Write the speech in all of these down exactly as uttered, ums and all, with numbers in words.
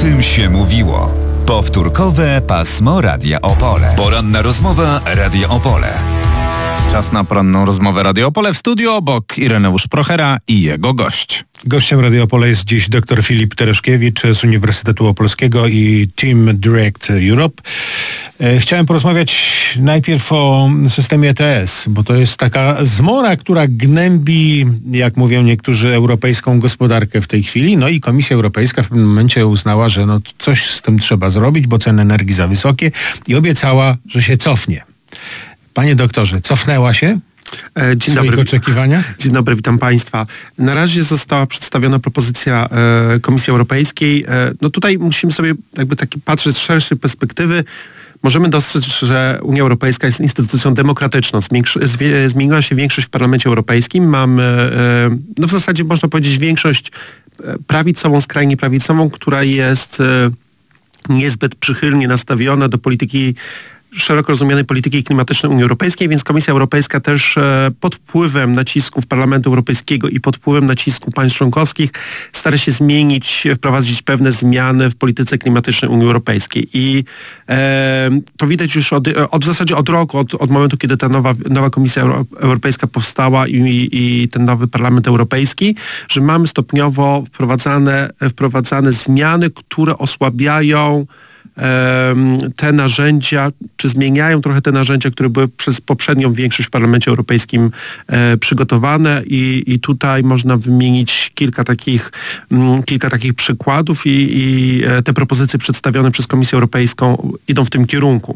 tym się mówiło. Powtórkowe pasmo Radia Opole. Poranna rozmowa Radia Opole. Czas na poranną rozmowę Radio Opole. W studiu obok Ireneusz Prochera i jego gość. Gościem Radio Opole jest dziś dr Filip Tereszkiewicz z Uniwersytetu Opolskiego i Team Direct Europe. Chciałem porozmawiać najpierw o systemie E T S, bo to jest taka zmora, która gnębi, jak mówią niektórzy, europejską gospodarkę w tej chwili. No i Komisja Europejska w pewnym momencie uznała, że no coś z tym trzeba zrobić, bo ceny energii za wysokie i obiecała, że się cofnie. Panie doktorze, cofnęła się? Dzień w swoich dobry. oczekiwaniach? Dzień dobry, witam Państwa. Na razie została przedstawiona propozycja e, Komisji Europejskiej. E, no tutaj musimy sobie jakby taki patrzeć z szerszej perspektywy. Możemy dostrzec, że Unia Europejska jest instytucją demokratyczną. Zmienrzy- zmieniła się większość w Parlamencie Europejskim. Mamy, e, no w zasadzie można powiedzieć, większość prawicową, skrajnie prawicową, która jest e, niezbyt przychylnie nastawiona do polityki szeroko rozumianej polityki klimatycznej Unii Europejskiej, więc Komisja Europejska też e, pod wpływem nacisków Parlamentu Europejskiego i pod wpływem nacisku państw członkowskich stara się zmienić, wprowadzić pewne zmiany w polityce klimatycznej Unii Europejskiej. I e, to widać już od, od w zasadzie od roku, od, od momentu, kiedy ta nowa, nowa Komisja Euro, Europejska powstała i, i ten nowy Parlament Europejski, że mamy stopniowo wprowadzane, wprowadzane zmiany, które osłabiają te narzędzia, czy zmieniają trochę te narzędzia, które były przez poprzednią większość w Parlamencie Europejskim e, przygotowane i, i tutaj można wymienić kilka takich, m, kilka takich przykładów i, i e, te propozycje przedstawione przez Komisję Europejską idą w tym kierunku.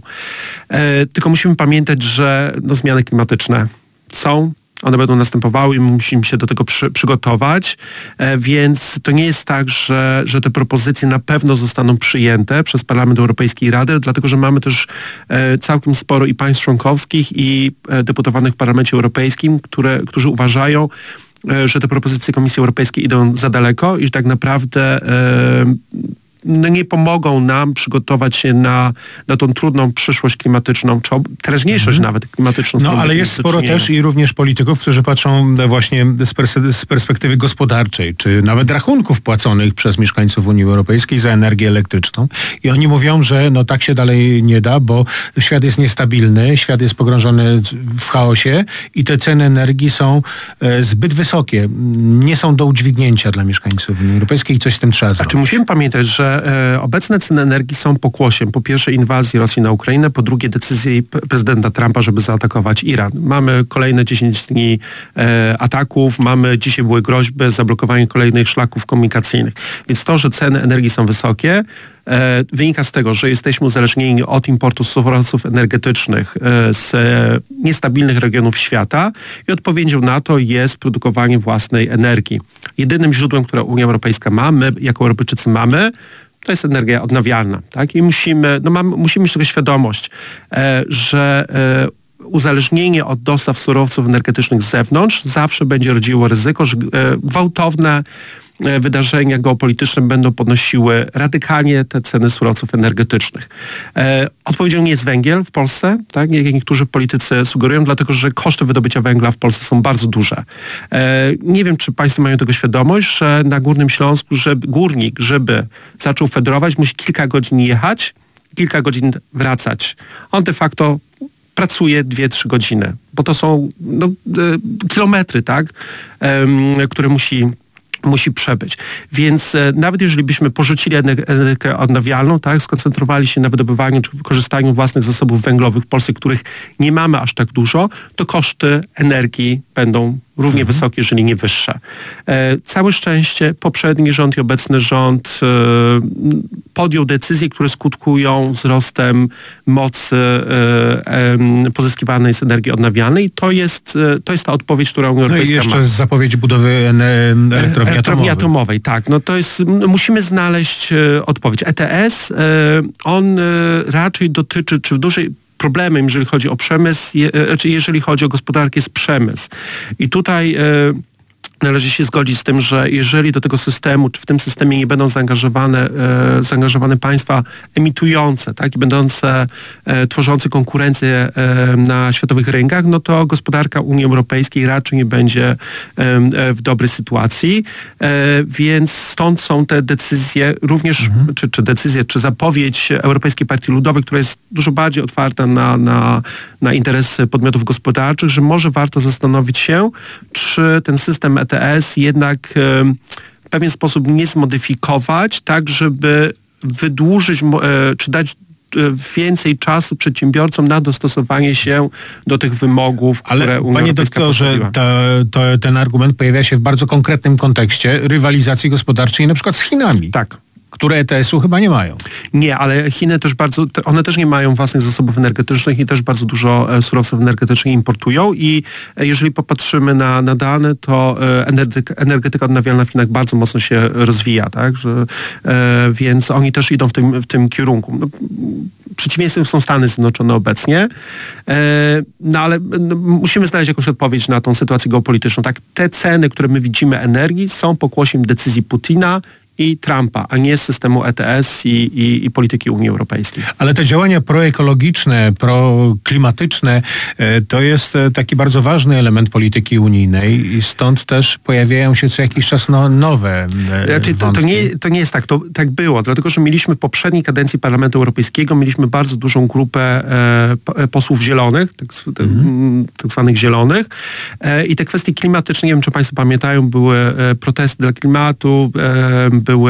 E, tylko musimy pamiętać, że no, zmiany klimatyczne są, one będą następowały i musimy się do tego przy, przygotować, e, więc to nie jest tak, że, że te propozycje na pewno zostaną przyjęte przez Parlament Europejski i Radę, dlatego że mamy też e, całkiem sporo i państw członkowskich i e, deputowanych w Parlamencie Europejskim, które, którzy uważają, e, że te propozycje Komisji Europejskiej idą za daleko i że tak naprawdę e, no nie pomogą nam przygotować się na, na tą trudną przyszłość klimatyczną, czy teraźniejszość mm. nawet klimatyczną. No ale jest sporo też i również polityków, którzy patrzą właśnie z, pers- z perspektywy gospodarczej, czy nawet rachunków płaconych przez mieszkańców Unii Europejskiej za energię elektryczną. I oni mówią, że no tak się dalej nie da, bo świat jest niestabilny, świat jest pogrążony w chaosie i te ceny energii są e, zbyt wysokie. Nie są do udźwignięcia dla mieszkańców Unii Europejskiej i coś z tym trzeba zrobić. A czy musimy pamiętać, że E, obecne ceny energii są pokłosiem po pierwsze inwazji Rosji na Ukrainę, po drugie decyzji prezydenta Trumpa, żeby zaatakować Iran. Mamy kolejne dziesięć dni e, ataków, mamy dzisiaj były groźby zablokowania kolejnych szlaków komunikacyjnych. Więc to, że ceny energii są wysokie, e, wynika z tego, że jesteśmy uzależnieni od importu surowców energetycznych e, z niestabilnych regionów świata i odpowiedzią na to jest produkowanie własnej energii. Jedynym źródłem, które Unia Europejska ma, my jako Europejczycy mamy, to jest energia odnawialna, tak? I musimy, no mamy, musimy mieć tego świadomość, e, że e, uzależnienie od dostaw surowców energetycznych z zewnątrz zawsze będzie rodziło ryzyko, że e, gwałtowne e, wydarzenia geopolityczne będą podnosiły radykalnie te ceny surowców energetycznych. E, odpowiedzią nie jest węgiel w Polsce, tak? Jak niektórzy politycy sugerują, dlatego że koszty wydobycia węgla w Polsce są bardzo duże. E, nie wiem, czy Państwo mają tego świadomość, że na Górnym Śląsku, żeby górnik, żeby zaczął fedrować, musi kilka godzin jechać, kilka godzin wracać. On de facto pracuje dwie trzy godziny, bo to są no, e, kilometry, tak? E, które musi musi przebyć. Więc e, nawet jeżeli byśmy porzucili energię odnawialną, tak, skoncentrowali się na wydobywaniu czy wykorzystaniu własnych zasobów węglowych w Polsce, których nie mamy aż tak dużo, to koszty energii będą równie mhm. wysokie, jeżeli nie wyższe. E, całe szczęście poprzedni rząd i obecny rząd e, podjął decyzje, które skutkują wzrostem mocy e, e, pozyskiwanej z energii odnawialnej. To jest, e, to jest ta odpowiedź, którą Unia Europejska ma. No i jeszcze ma. Zapowiedź budowy elektrowni elektrowni atomowej. Tak, no to jest, musimy znaleźć e, odpowiedź. E T S, e, on e, raczej dotyczy, czy w dużej problemem, jeżeli chodzi o przemysł, je, czy jeżeli chodzi o gospodarkę, jest przemysł. I tutaj e, należy się zgodzić z tym, że jeżeli do tego systemu, czy w tym systemie nie będą zaangażowane, e, zaangażowane państwa emitujące, tak, i będące, e, tworzące konkurencję e, na światowych rynkach, no to gospodarka Unii Europejskiej raczej nie będzie e, w dobrej sytuacji, e, więc stąd są te decyzje, również, mhm. czy, czy decyzje, czy zapowiedź Europejskiej Partii Ludowej, która jest dużo bardziej otwarta na, na, na interesy podmiotów gospodarczych, że może warto zastanowić się, czy ten system E T S jednak w pewien sposób nie zmodyfikować, tak żeby wydłużyć, czy dać więcej czasu przedsiębiorcom na dostosowanie się do tych wymogów, ale które Unia panie Europejska doktorze, ta, to, ten argument pojawia się w bardzo konkretnym kontekście rywalizacji gospodarczej, na przykład z Chinami. Tak. Które E T S-u chyba nie mają. Nie, ale Chiny też bardzo, one też nie mają własnych zasobów energetycznych i też bardzo dużo surowców energetycznych importują i jeżeli popatrzymy na, na dane, to energetyka, energetyka odnawialna w Chinach bardzo mocno się rozwija, tak, że, e, więc oni też idą w tym, w tym kierunku. No, przeciwieństwem są Stany Zjednoczone obecnie, e, no ale no, musimy znaleźć jakąś odpowiedź na tą sytuację geopolityczną. Tak, te ceny, które my widzimy energii, są pokłosiem decyzji Putina i Trumpa, a nie z systemu E T S i, i, i polityki Unii Europejskiej. Ale te działania proekologiczne, proklimatyczne e, to jest e, taki bardzo ważny element polityki unijnej i stąd też pojawiają się co jakiś czas no, nowe e, znaczy, to, to, nie, to nie jest tak, to tak było, dlatego że mieliśmy w poprzedniej kadencji Parlamentu Europejskiego, mieliśmy bardzo dużą grupę e, posłów zielonych, tak, mhm. tak zwanych zielonych e, i te kwestie klimatyczne, nie wiem czy Państwo pamiętają, były e, protesty dla klimatu, e, były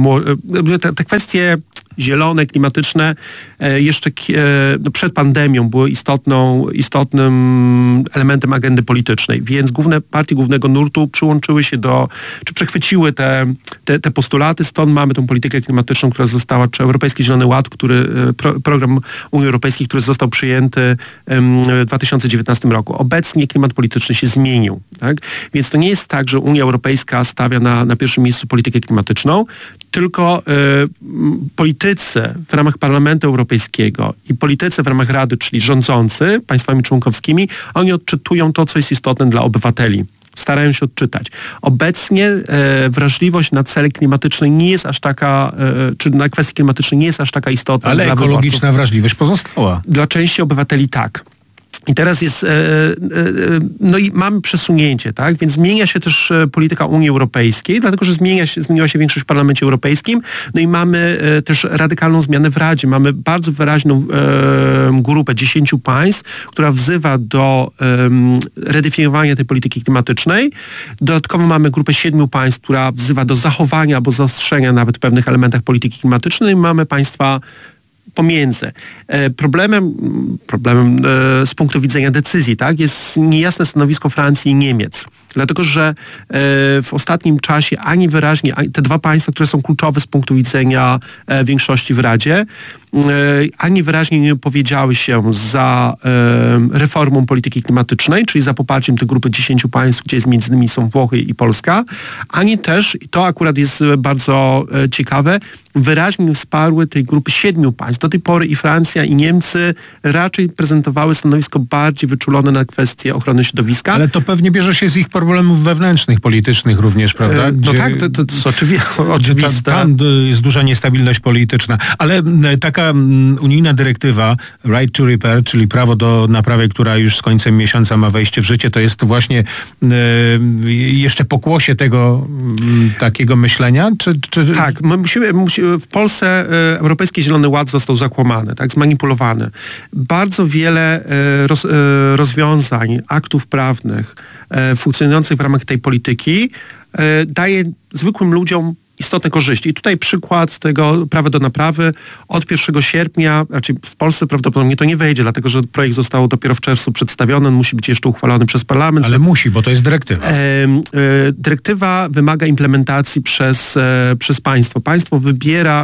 te, te kwestie zielone, klimatyczne jeszcze przed pandemią były istotną, istotnym elementem agendy politycznej, więc główne partie głównego nurtu przyłączyły się do, czy przechwyciły te, te, te postulaty, stąd mamy tą politykę klimatyczną, która została, czy Europejski Zielony Ład, który, pro, program Unii Europejskiej, który został przyjęty w dwa tysiące dziewiętnastym roku. Obecnie klimat polityczny się zmienił, tak? Więc to nie jest tak, że Unia Europejska stawia na, na pierwszym miejscu politykę klimatyczną, tylko y, politycy w ramach Parlamentu Europejskiego i politycy w ramach Rady, czyli rządzący państwami członkowskimi, oni odczytują to, co jest istotne dla obywateli. Starają się odczytać. Obecnie e, wrażliwość na cele klimatyczne nie jest aż taka, e, czy na kwestie klimatyczne nie jest aż taka istotna. Ale dla ekologiczna wyborców. Wrażliwość pozostała. Dla części obywateli tak. I teraz jest, e, e, no i mamy przesunięcie, tak? Więc zmienia się też polityka Unii Europejskiej, dlatego że zmienia się, zmieniła się większość w Parlamencie Europejskim. No i mamy e, też radykalną zmianę w Radzie. Mamy bardzo wyraźną e, grupę dziesięciu państw, która wzywa do e, redefiniowania tej polityki klimatycznej. Dodatkowo mamy grupę siedmiu państw, która wzywa do zachowania albo zaostrzenia nawet w pewnych elementach polityki klimatycznej. I mamy państwa pomiędzy. E, problemem, problemem e, z punktu widzenia decyzji, tak, jest niejasne stanowisko Francji i Niemiec. Dlatego, że e, w ostatnim czasie ani wyraźnie, ani te dwa państwa, które są kluczowe z punktu widzenia e, większości w Radzie, e, ani wyraźnie nie opowiedziały się za e, reformą polityki klimatycznej, czyli za poparciem tej grupy dziesięciu państw, gdzie jest między innymi są Włochy i Polska, ani też, i to akurat jest bardzo e, ciekawe, wyraźnie wsparły tej grupy siedmiu państw. Do tej pory i Francja, i Niemcy raczej prezentowały stanowisko bardziej wyczulone na kwestie ochrony środowiska. Ale to pewnie bierze się z ich problemów wewnętrznych, politycznych również, prawda? Gdzie, no tak, to, to, to jest oczywi- oczywiste. Tam jest duża niestabilność polityczna. Ale taka unijna dyrektywa Right to Repair, czyli prawo do naprawy, która już z końcem miesiąca ma wejście w życie, to jest właśnie e, jeszcze pokłosie tego m, takiego myślenia? Czy, czy... Tak, my musimy, musimy w Polsce e, Europejski Zielony Ład został zakłamany, tak, zmanipulowany. Bardzo wiele e, roz, e, rozwiązań, aktów prawnych e, funkcjonujących w ramach tej polityki e, daje zwykłym ludziom istotne korzyści. I tutaj przykład tego prawa do naprawy od pierwszego sierpnia, znaczy w Polsce prawdopodobnie to nie wejdzie, dlatego że projekt został dopiero w czerwcu przedstawiony, on musi być jeszcze uchwalony przez parlament. Ale musi, bo to jest dyrektywa. E, e, dyrektywa wymaga implementacji przez, e, przez państwo. Państwo wybiera, czy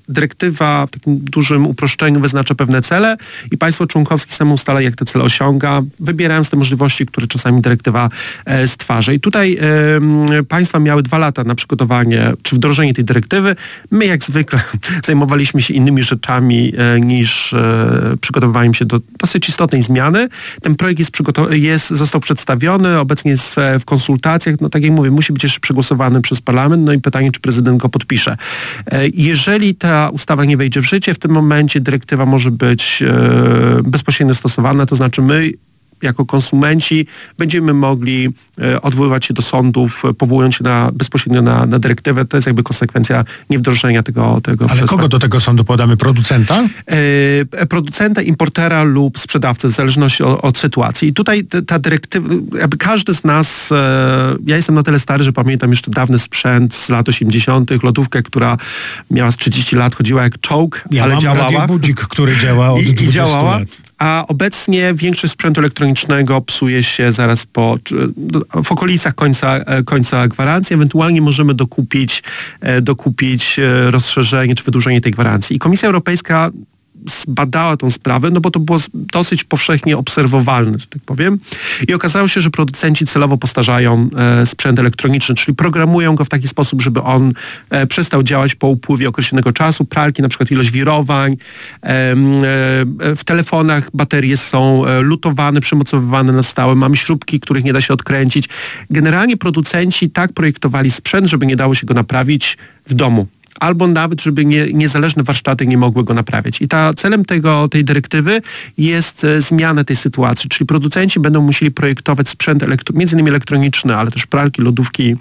dyrektywa w takim dużym uproszczeniu wyznacza pewne cele i państwo członkowskie samo ustala, jak te cele osiąga, wybierając te możliwości, które czasami dyrektywa e, stwarza. I tutaj e, państwa miały dwa lata na przygotowanie czy wdrożenie tej dyrektywy. My jak zwykle zajmowaliśmy się innymi rzeczami e, niż e, przygotowywaniem się do dosyć istotnej zmiany. Ten projekt jest, jest został przedstawiony, obecnie jest w, w konsultacjach. No tak jak mówię, musi być jeszcze przegłosowany przez parlament, no i pytanie, czy prezydent go podpisze. E, jeżeli ta ustawa nie wejdzie w życie, w tym momencie dyrektywa może być e, bezpośrednio stosowana, to znaczy my jako konsumenci będziemy mogli e, odwoływać się do sądów, e, powołując się na, bezpośrednio na, na dyrektywę. To jest jakby konsekwencja niewdrożenia tego. tego Ale kogo do tego sądu podamy? Producenta? E, producenta, importera lub sprzedawcę, w zależności od, od sytuacji. I tutaj t, ta dyrektywa, jakby każdy z nas, e, ja jestem na tyle stary, że pamiętam jeszcze dawny sprzęt z lat osiemdziesiątych, lodówkę, która miała z trzydzieści lat, chodziła jak czołg, ja ale mam działała. Budzik, który działa od I, dwudziestu i działała. lat. A obecnie większość sprzętu elektronicznego psuje się zaraz po, w okolicach końca, końca gwarancji. Ewentualnie możemy dokupić, dokupić rozszerzenie czy wydłużenie tej gwarancji. I Komisja Europejska zbadała tą sprawę, no bo to było dosyć powszechnie obserwowalne, że tak powiem. I okazało się, że producenci celowo postarzają e, sprzęt elektroniczny, czyli programują go w taki sposób, żeby on e, przestał działać po upływie określonego czasu. Pralki, na przykład ilość wirowań. E, e, w telefonach baterie są e, lutowane, przymocowywane na stałe. Mamy śrubki, których nie da się odkręcić. Generalnie producenci tak projektowali sprzęt, żeby nie dało się go naprawić w domu. Albo nawet, żeby nie, niezależne warsztaty nie mogły go naprawiać. I ta, celem tego, tej dyrektywy jest e, zmiana tej sytuacji, czyli producenci będą musieli projektować sprzęt elektro, między innymi elektroniczny, ale też pralki, lodówki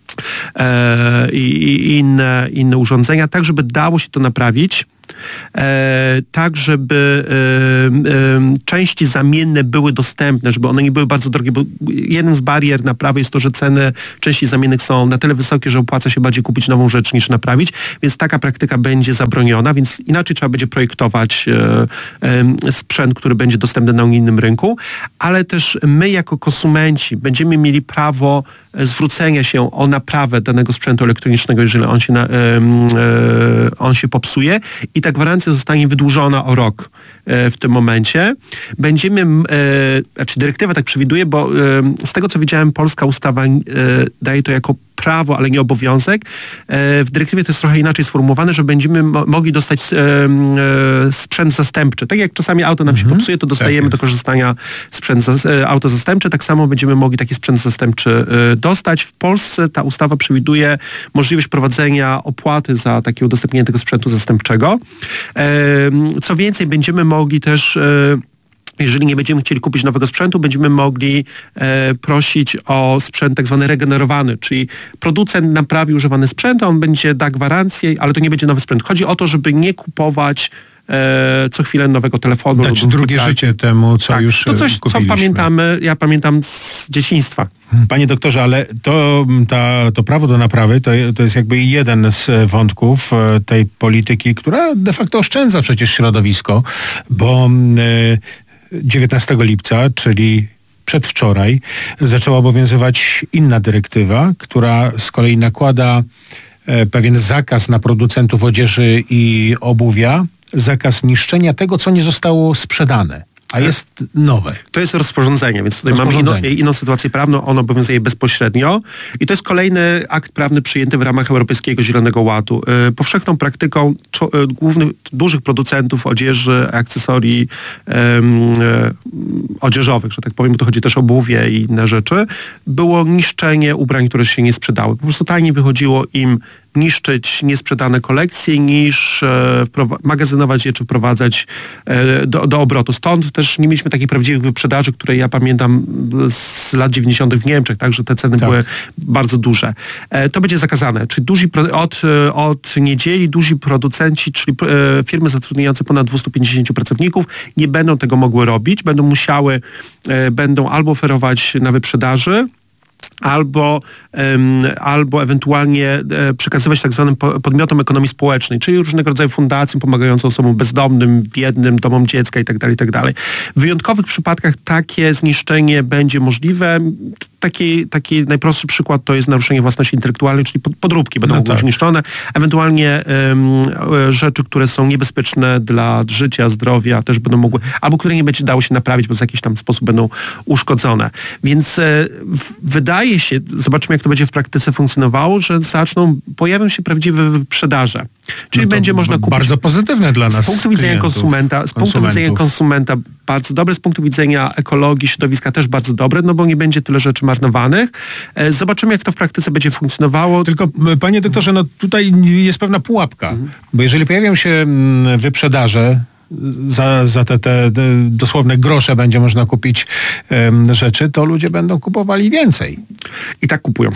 e, i, i inne, inne urządzenia, tak żeby dało się to naprawić. E, tak, żeby e, e, części zamienne były dostępne, żeby one nie były bardzo drogie, bo jednym z barier naprawy jest to, że ceny części zamiennych są na tyle wysokie, że opłaca się bardziej kupić nową rzecz niż naprawić, więc taka praktyka będzie zabroniona, więc inaczej trzeba będzie projektować e, e, sprzęt, który będzie dostępny na unijnym rynku, ale też my jako konsumenci będziemy mieli prawo zwrócenia się o naprawę danego sprzętu elektronicznego, jeżeli on się, na, e, e, on się popsuje i ta gwarancja zostanie wydłużona o rok e, w tym momencie. Będziemy, e, znaczy dyrektywa tak przewiduje, bo e, z tego co widziałem, polska ustawa e, daje to jako prawo, ale nie obowiązek. E, w dyrektywie to jest trochę inaczej sformułowane, że będziemy mo- mogli dostać e, e, sprzęt zastępczy. Tak jak czasami auto nam się mhm. popsuje, to dostajemy tak do korzystania sprzęt za, e, auto zastępcze, tak samo będziemy mogli taki sprzęt zastępczy e, dostać. W Polsce ta ustawa przewiduje możliwość prowadzenia opłaty za takie udostępnienie tego sprzętu zastępczego. E, co więcej, będziemy mogli też e, jeżeli nie będziemy chcieli kupić nowego sprzętu, będziemy mogli e, prosić o sprzęt tak zwany regenerowany, czyli producent naprawi używany sprzęt, on będzie da gwarancję, ale to nie będzie nowy sprzęt. Chodzi o to, żeby nie kupować e, co chwilę nowego telefonu. Dać drugie tak. życie temu, co tak, już to coś, kupiliśmy. co pamiętamy, ja pamiętam z dzieciństwa. Panie doktorze, ale to, ta, to prawo do naprawy to, to jest jakby jeden z wątków tej polityki, która de facto oszczędza przecież środowisko, bo e, dziewiętnastego lipca, czyli przedwczoraj, zaczęła obowiązywać inna dyrektywa, która z kolei nakłada e, pewien zakaz na producentów odzieży i obuwia, zakaz niszczenia tego, co nie zostało sprzedane. A jest nowe. To jest rozporządzenie, więc tutaj mamy inną, inną sytuację prawną, ono obowiązuje bezpośrednio i to jest kolejny akt prawny przyjęty w ramach Europejskiego Zielonego Ładu. Yy, powszechną praktyką czo, yy, głównych, dużych producentów odzieży, akcesorii yy, yy, odzieżowych, że tak powiem, bo to chodzi też o obuwie i inne rzeczy, było niszczenie ubrań, które się nie sprzedały. Po prostu taniej wychodziło im niszczyć niesprzedane kolekcje, niż e, wprowa- magazynować je, czy wprowadzać e, do, do obrotu. Stąd też nie mieliśmy takich prawdziwych wyprzedaży, które ja pamiętam z lat dziewięćdziesiątych w Niemczech, także te ceny tak. były bardzo duże. E, to będzie zakazane, czyli duzi pro- od, od niedzieli duzi producenci, czyli e, firmy zatrudniające ponad dwieście pięćdziesiąt pracowników, nie będą tego mogły robić, będą musiały, e, będą albo oferować na wyprzedaży, albo, um, albo ewentualnie e, przekazywać tak zwanym po, podmiotom ekonomii społecznej, czyli różnego rodzaju fundacjom pomagającym osobom bezdomnym, biednym, domom dziecka itd., itd. W wyjątkowych przypadkach takie zniszczenie będzie możliwe. taki, taki najprostszy przykład to jest naruszenie własności intelektualnej, czyli podróbki będą No mogły być tak. zniszczone. Ewentualnie um, rzeczy, które są niebezpieczne dla życia, zdrowia też będą mogły, albo które nie będzie dało się naprawić, bo w jakiś tam sposób będą uszkodzone. Więc e, w, wydaje się, zobaczymy jak to będzie w praktyce funkcjonowało, że zaczną, pojawią się prawdziwe wyprzedaże. Czyli No to będzie można b- kupić... Bardzo pozytywne dla nas Z punktu widzenia klientów, konsumenta, z punktu konsumentów. widzenia konsumenta bardzo dobre, z punktu widzenia ekologii, środowiska też bardzo dobre, no bo nie będzie tyle rzeczy marnowanych. E, Zobaczymy, jak to w praktyce będzie funkcjonowało. Tylko, m, panie doktorze, no tutaj jest pewna pułapka, Mhm. bo jeżeli pojawią się mm, wyprzedaże, za, za te, te, te dosłowne grosze będzie można kupić em, rzeczy, to ludzie będą kupowali więcej. I tak kupują.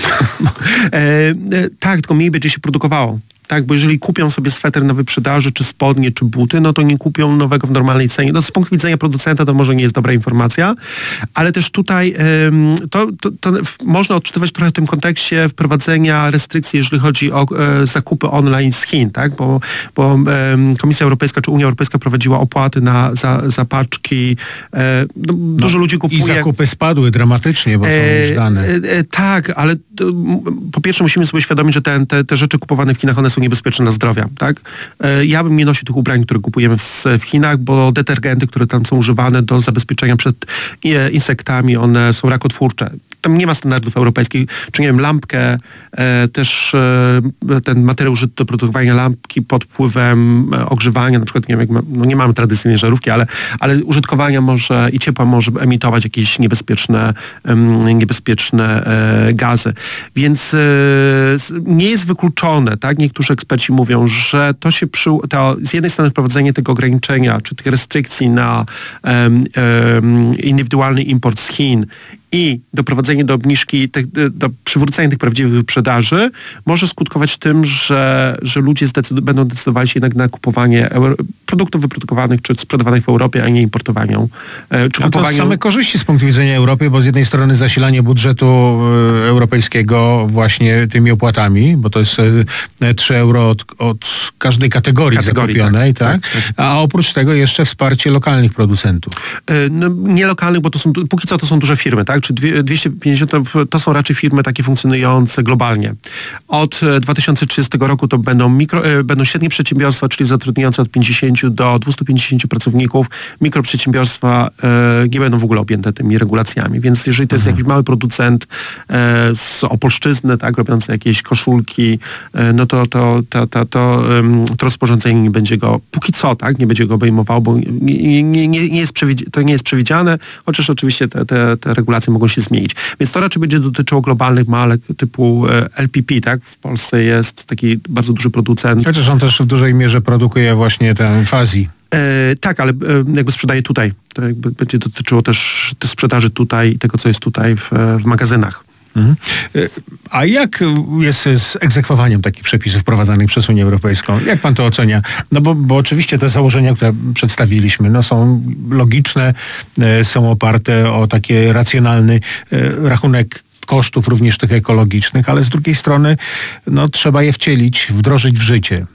e, e, tak, tylko mniej będzie się produkowało. Tak, bo jeżeli kupią sobie sweter na wyprzedaży, czy spodnie, czy buty, no to nie kupią nowego w normalnej cenie. No z punktu widzenia producenta to może nie jest dobra informacja, ale też tutaj ym, to, to, to w, można odczytywać trochę w tym kontekście wprowadzenia restrykcji, jeżeli chodzi o e, zakupy online z Chin, tak, bo, bo ym, Komisja Europejska czy Unia Europejska prowadziła opłaty na, za, za paczki. E, no, dużo ludzi kupuje. I zakupy spadły dramatycznie, bo są E, już dane. e, e, tak, ale to, m, po pierwsze musimy sobie uświadomić, że ten, te, te rzeczy kupowane w Chinach, one są niebezpieczne dla zdrowia, tak? E, ja bym nie nosił tych ubrań, które kupujemy w, w Chinach, bo detergenty, które tam są używane do zabezpieczenia przed e, insektami, one są rakotwórcze. Tam nie ma standardów europejskich, czy nie wiem, lampkę, e, też e, ten materiał użyty do produkowania lampki pod wpływem e, ogrzewania, na przykład nie wiem, jak ma, no nie mamy tradycyjnej żarówki, ale, ale użytkowania może i ciepła może emitować jakieś niebezpieczne, em, niebezpieczne e, gazy. Więc e, nie jest wykluczone, tak? Niektórzy eksperci mówią, że to się przy, to z jednej strony wprowadzenie tego ograniczenia, czy tych restrykcji na em, em, indywidualny import z Chin i doprowadzenie do obniżki, te, do przywrócenia tych prawdziwych wyprzedaży może skutkować tym, że, że ludzie zdecydu- będą decydowali się jednak na kupowanie euro- produktów wyprodukowanych czy sprzedawanych w Europie, a nie importowaniu. e, Czy A to kupowaniu... same korzyści z punktu widzenia Europy, bo z jednej strony zasilanie budżetu e, europejskiego właśnie tymi opłatami, bo to jest e, trzy euro od, od każdej kategorii, Kategorii, zakupionej, tak, tak, tak, tak. A oprócz tego jeszcze wsparcie lokalnych producentów. E, No, nie lokalnych, bo to są, póki co to są duże firmy, tak? Czy dwie- dwieście pięćdziesiąt to, to są raczej firmy takie funkcjonujące globalnie. Od e, dwa tysiące trzydziestego roku to będą, mikro, e, będą średnie przedsiębiorstwa, czyli zatrudniające od pięćdziesięciu do dwustu pięćdziesięciu pracowników. Mikroprzedsiębiorstwa e, nie będą w ogóle objęte tymi regulacjami, więc jeżeli to jest jakiś mały producent e, z Opolszczyzny, tak, robiący jakieś koszulki, e, no to to, to, to, to, em, to rozporządzenie nie będzie go, póki co, tak, nie będzie go obejmowało, bo nie, nie, nie, nie jest przewidzie, to nie jest przewidziane, chociaż oczywiście te, te, te regulacje mogą się zmienić. Więc to raczej będzie dotyczyło globalnych marek typu e, L P P, tak? W Polsce jest taki bardzo duży producent. Chociaż on też w dużej mierze produkuje właśnie tę fazji. E, tak, ale e, jakby sprzedaje tutaj. To jakby będzie dotyczyło też tej sprzedaży tutaj i tego, co jest tutaj w, w magazynach. Mhm. A jak jest z egzekwowaniem takich przepisów wprowadzanych przez Unię Europejską? Jak pan to ocenia? No bo, bo oczywiście te założenia, które przedstawiliśmy, no są logiczne, e, są oparte o taki racjonalny e, rachunek kosztów, również tych ekologicznych, ale z drugiej strony no, trzeba je wcielić, wdrożyć w życie.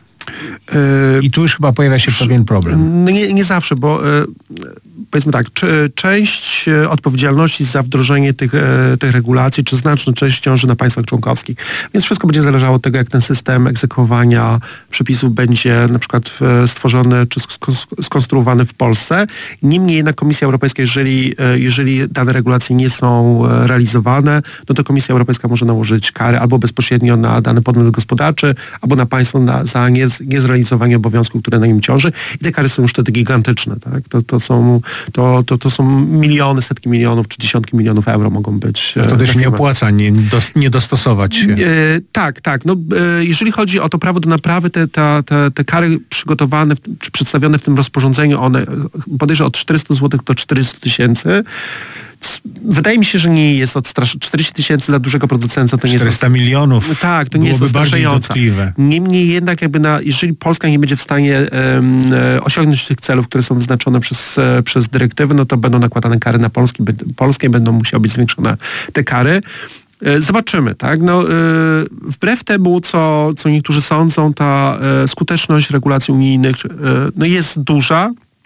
I tu już chyba pojawia się pewien problem. No nie, nie zawsze, bo e, powiedzmy tak, czy, część e, odpowiedzialności za wdrożenie tych, e, tych regulacji, czy znaczna część ciąży na państwach członkowskich. Więc wszystko będzie zależało od tego, jak ten system egzekwowania przepisów będzie na przykład e, stworzony, czy skos- skonstruowany w Polsce. Niemniej jednak Komisja Europejska, jeżeli, e, jeżeli dane regulacje nie są e, realizowane, no to Komisja Europejska może nałożyć kary albo bezpośrednio na dany podmiot gospodarczy, albo na państwo na, za nie, niezrealizowanie obowiązków, które na nim ciąży. I te kary są już wtedy gigantyczne. Tak? To, to, są, to, to, to są miliony, setki milionów, czy dziesiątki milionów euro mogą być. To też nie opłaca nie, dos, nie dostosować się. E, tak, tak. No, e, jeżeli chodzi o to prawo do naprawy, te, te, te, te kary przygotowane, w, czy przedstawione w tym rozporządzeniu, one podejrzewam od czterysta złotych do czterystu tysięcy. Wydaje mi się, że nie jest odstraszające. czterdzieści tysięcy dla dużego producenta to nie jest... czterysta milionów. Tak, to nie jest odstraszające. Niemniej jednak jakby na, jeżeli Polska nie będzie w stanie um, osiągnąć tych celów, które są wyznaczone przez, e, przez dyrektywy, no to będą nakładane kary na Polski, by, Polskie, będą musiały być zwiększone te kary. E, zobaczymy, tak? No, e, wbrew temu, co, co niektórzy sądzą, ta e, skuteczność regulacji unijnych e, no jest duża.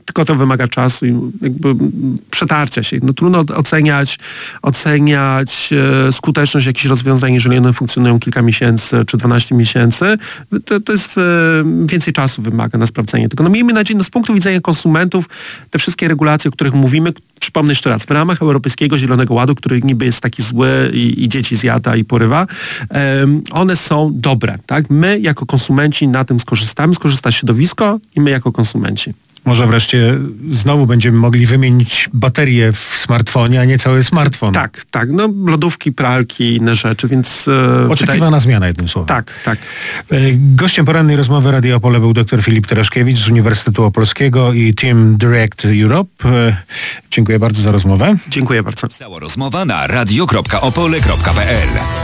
tylko to wymaga czasu i jakby przetarcia się. No trudno oceniać, oceniać e, skuteczność jakichś rozwiązań, jeżeli one funkcjonują kilka miesięcy czy dwanaście miesięcy. To, to jest e, więcej czasu wymaga na sprawdzenie tego. No miejmy nadzieję, no z punktu widzenia konsumentów, te wszystkie regulacje, o których mówimy, przypomnę jeszcze raz, w ramach Europejskiego Zielonego Ładu, który niby jest taki zły i, i dzieci zjada i porywa, um, one są dobre. Tak? My jako konsumenci na tym skorzystamy, skorzysta środowisko i my jako konsumenci. Może wreszcie znowu będziemy mogli wymienić baterię w smartfonie, a nie cały smartfon. Tak, tak. No lodówki, pralki, inne rzeczy, więc... E, Oczekiwana wydaje... zmiana, jednym słowem. Tak, tak. E, Gościem porannej rozmowy Radia Opole był dr Filip Tereszkiewicz z Uniwersytetu Opolskiego i Team Direct Europe. E, dziękuję bardzo za rozmowę. Dziękuję bardzo. Cała rozmowa na radio kropka opole kropka p l.